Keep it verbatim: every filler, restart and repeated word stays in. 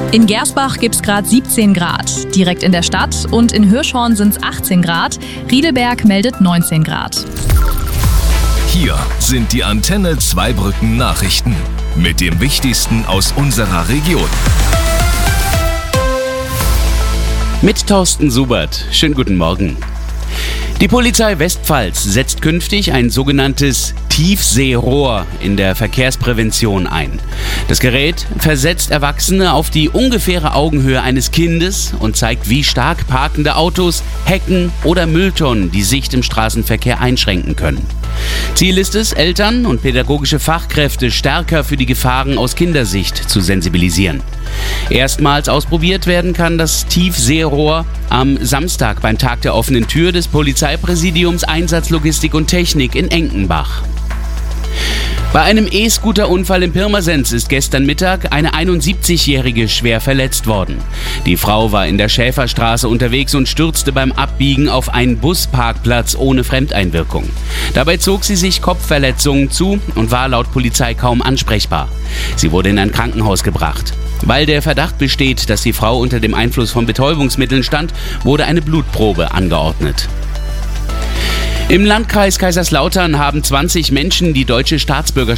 In Gersbach gibt es gerade siebzehn Grad, direkt in der Stadt, und in Hirschhorn sind es achtzehn Grad. Riedelberg meldet neunzehn Grad. Hier sind die Antenne Zweibrücken Nachrichten mit dem Wichtigsten aus unserer Region. Mit Thorsten Subert. Schönen guten Morgen. Die Polizei Westpfalz setzt künftig ein sogenanntes Tiefseerohr in der Verkehrsprävention ein. Das Gerät versetzt Erwachsene auf die ungefähre Augenhöhe eines Kindes und zeigt, wie stark parkende Autos, Hecken oder Mülltonnen die Sicht im Straßenverkehr einschränken können. Ziel ist es, Eltern und pädagogische Fachkräfte stärker für die Gefahren aus Kindersicht zu sensibilisieren. Erstmals ausprobiert werden kann das Tiefseerohr am Samstag beim Tag der offenen Tür des Polizeipräsidiums Einsatzlogistik und Technik in Enkenbach. Bei einem E-Scooter-Unfall in Pirmasens ist gestern Mittag eine einundsiebzigjährige schwer verletzt worden. Die Frau war in der Schäferstraße unterwegs und stürzte beim Abbiegen auf einen Busparkplatz ohne Fremdeinwirkung. Dabei zog sie sich Kopfverletzungen zu und war laut Polizei kaum ansprechbar. Sie wurde in ein Krankenhaus gebracht. Weil der Verdacht besteht, dass die Frau unter dem Einfluss von Betäubungsmitteln stand, wurde eine Blutprobe angeordnet. Im Landkreis Kaiserslautern haben zwanzig Menschen die deutsche Staatsbürgerschaft